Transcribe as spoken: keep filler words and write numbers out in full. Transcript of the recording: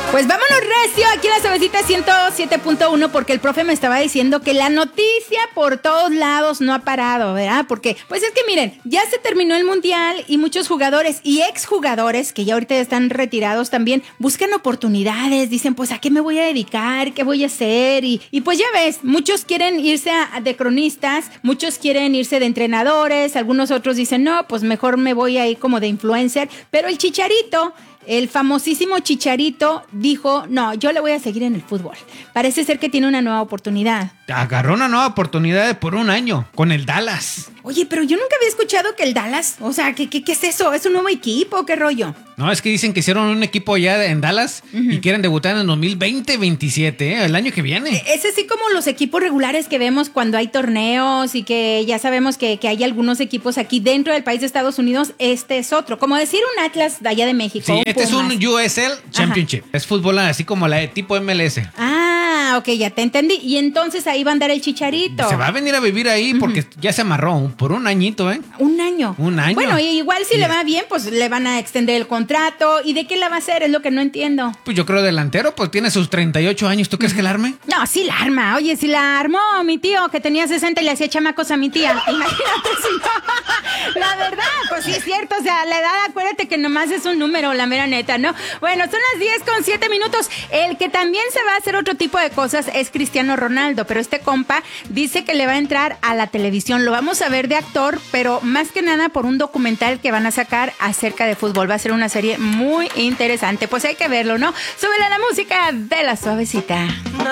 Pues vámonos recio aquí en la Suavecita ciento siete punto uno, porque el profe me estaba diciendo que la noticia por todos lados no ha parado, ¿verdad? Porque, pues es que miren, ya se terminó el mundial y muchos jugadores y exjugadores, que ya ahorita están retirados también, buscan oportunidades, dicen, pues ¿a qué me voy a dedicar? ¿Qué voy a hacer? Y, y pues ya ves, muchos quieren irse a, de cronistas, muchos quieren irse de entrenadores, algunos otros dicen, no, pues mejor me voy a ir como de influencer, pero el Chicharito... El famosísimo Chicharito dijo, no, yo le voy a seguir en el fútbol. Parece ser que tiene una nueva oportunidad. Agarró una nueva oportunidad por un año con el Dallas. Oye, pero yo nunca había escuchado que el Dallas, o sea, ¿qué, qué, qué es eso? ¿Es un nuevo equipo? ¿Qué rollo? No, es que dicen que hicieron un equipo ya en Dallas uh-huh. y quieren debutar en el dos mil veinte veintisiete, ¿eh? El año que viene. Es así como los equipos regulares que vemos cuando hay torneos y que ya sabemos que, que hay algunos equipos aquí dentro del país de Estados Unidos. Este es otro, como decir un Atlas de allá de México. Sí, este es un U S L Championship. Ajá. Es fútbol así como la de tipo M L S. Ah, ok, ya te entendí. Y entonces ahí va a andar el Chicharito. Se va a venir a vivir ahí porque uh-huh. ya se amarró por un añito, ¿eh? Un año. Un año. Bueno, igual si yeah. le va bien, pues le van a extender el contrato. ¿Y de qué la va a hacer? Es lo que no entiendo. Pues yo creo delantero, pues tiene sus treinta y ocho años. ¿Tú crees que la arme? No, sí la arma. Oye, si la armó mi tío, que tenía sesenta y le hacía chamacos a mi tía. Imagínate si no. La verdad, pues sí es cierto. O sea, la edad, acuérdate que nomás es un número, la mera neta, ¿no? Bueno, son las diez con siete minutos. El que también se va a hacer otro tipo de cosas es Cristiano Ronaldo, pero este compa dice que le va a entrar a la televisión. Lo vamos a ver de actor, pero más que nada por un documental que van a sacar acerca de fútbol. Va a ser una serie muy interesante. Pues hay que verlo, ¿no? Súbele a la música de La Suavecita.